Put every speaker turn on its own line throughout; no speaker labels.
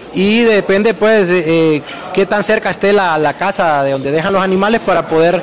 y depende pues qué tan cerca esté la casa de donde dejan los animales para poder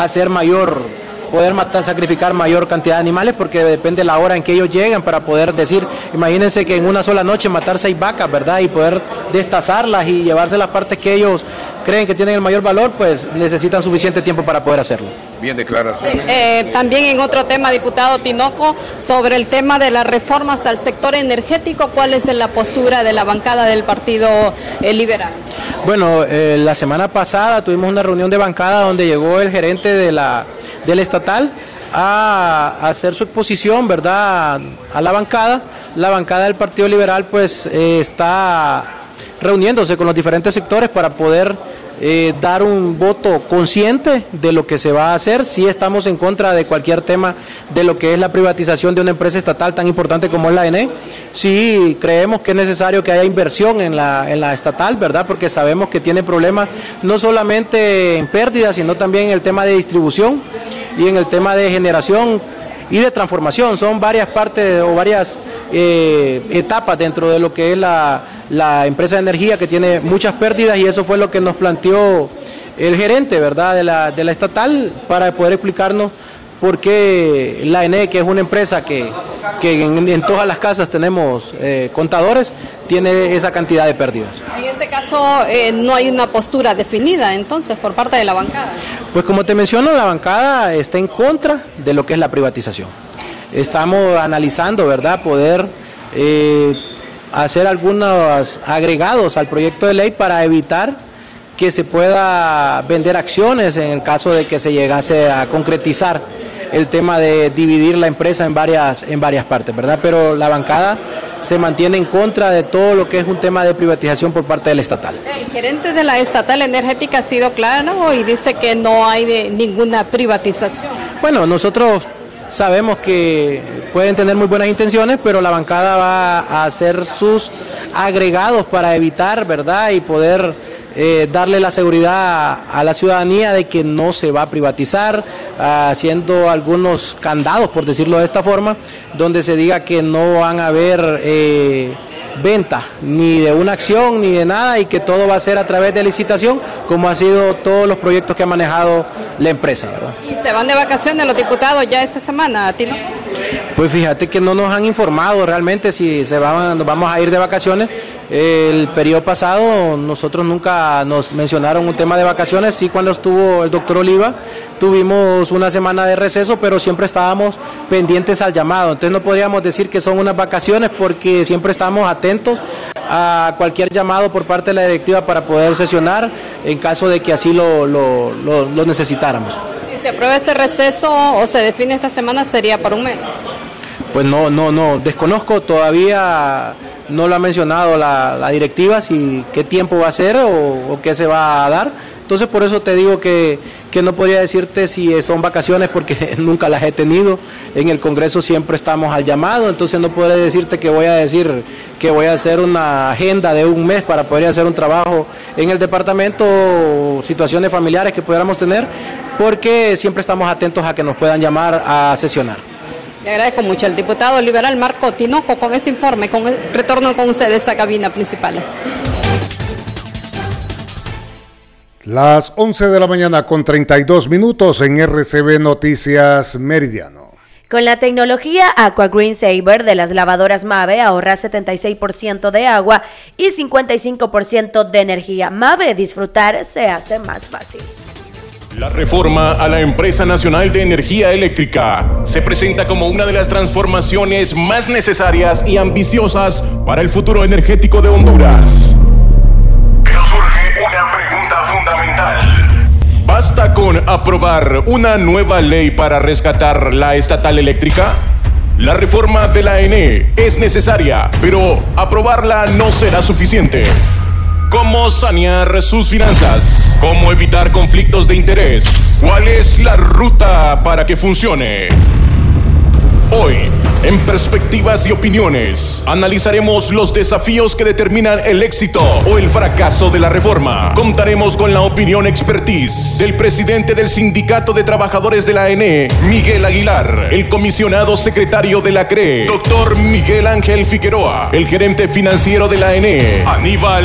matar, sacrificar mayor cantidad de animales, porque depende la hora en que ellos llegan para poder decir, imagínense que en una sola noche matar 6 vacas, ¿verdad? Y poder destazarlas y llevarse las partes que ellos creen que tienen el mayor valor, pues necesitan suficiente tiempo para poder hacerlo.
Bien, declaración.
También en otro tema, diputado Tinoco, sobre el tema de las reformas al sector energético, ¿cuál es la postura de la bancada del Partido Liberal?
Bueno, la semana pasada tuvimos una reunión de bancada donde llegó el gerente del estatal a hacer su exposición, ¿verdad?, a la bancada. La bancada del Partido Liberal pues está reuniéndose con los diferentes sectores para poder dar un voto consciente de lo que se va a hacer. Sí estamos en contra de cualquier tema de lo que es la privatización de una empresa estatal tan importante como es la ENE. Sí creemos que es necesario que haya inversión en la estatal, ¿verdad?, porque sabemos que tiene problemas no solamente en pérdidas, sino también en el tema de distribución y en el tema de generación y de transformación. Son varias partes o varias etapas dentro de lo que es la empresa de energía, que tiene muchas pérdidas, y eso fue lo que nos planteó el gerente, ¿verdad?, de la estatal, para poder explicarnos por qué la ENE, que es una empresa que en todas las casas tenemos contadores, tiene esa cantidad de pérdidas.
En este caso no hay una postura definida entonces por parte de la bancada.
Pues como te menciono, la bancada está en contra de lo que es la privatización. Estamos analizando, ¿verdad?, poder hacer algunos agregados al proyecto de ley para evitar que se pueda vender acciones en el caso de que se llegase a concretizar el tema de dividir la empresa en varias partes, ¿verdad? Pero la bancada se mantiene en contra de todo lo que es un tema de privatización por parte del estatal.
El gerente de la estatal energética ha sido claro y dice que no hay ninguna privatización.
Bueno, nosotros sabemos que pueden tener muy buenas intenciones, pero la bancada va a hacer sus agregados para evitar, ¿verdad?, y poder darle la seguridad a la ciudadanía de que no se va a privatizar, haciendo algunos candados, por decirlo de esta forma, donde se diga que no van a haber venta ni de una acción ni de nada, y que todo va a ser a través de licitación, como ha sido todos los proyectos que ha manejado la empresa, ¿verdad?
¿Y se van de vacaciones los diputados ya esta semana, Tino?
Pues fíjate que no nos han informado realmente si nos vamos a ir de vacaciones. El periodo pasado nosotros nunca nos mencionaron un tema de vacaciones. Sí, cuando estuvo el doctor Oliva tuvimos una semana de receso, pero siempre estábamos pendientes al llamado. Entonces no podríamos decir que son unas vacaciones, porque siempre estamos atentos a cualquier llamado por parte de la directiva para poder sesionar en caso de que así lo necesitáramos.
Si se aprueba este receso o se define esta semana, sería por un mes.
Pues no, desconozco, todavía no lo ha mencionado la directiva, si qué tiempo va a ser o qué se va a dar. Entonces por eso te digo que no podría decirte si son vacaciones, porque nunca las he tenido. En el Congreso siempre estamos al llamado, entonces no podré decirte que voy a hacer una agenda de un mes para poder hacer un trabajo en el departamento, o situaciones familiares que pudiéramos tener, porque siempre estamos atentos a que nos puedan llamar a sesionar.
Le agradezco mucho al diputado liberal Marco Tinoco con este informe. Retorno con ustedes a cabina principal.
Las 11 de la mañana con 32 minutos en RCB Noticias Meridiano.
Con la tecnología Aqua Green Saver de las lavadoras Mave, ahorra 76% de agua y 55% de energía. Mave, disfrutar se hace más fácil.
La reforma a la Empresa Nacional de Energía Eléctrica se presenta como una de las transformaciones más necesarias y ambiciosas para el futuro energético de Honduras. Pero surge una pregunta fundamental. ¿Basta con aprobar una nueva ley para rescatar la estatal eléctrica? La reforma de la ENE es necesaria, pero aprobarla no será suficiente. ¿Cómo sanear sus finanzas? ¿Cómo evitar conflictos de interés? ¿Cuál es la ruta para que funcione? Hoy, en Perspectivas y Opiniones, analizaremos los desafíos que determinan el éxito o el fracaso de la reforma. Contaremos con la opinión expertise del presidente del Sindicato de Trabajadores de la ENE, Miguel Aguilar, el comisionado secretario de la CRE, doctor Miguel Ángel Figueroa, el gerente financiero de la ENE, Aníbal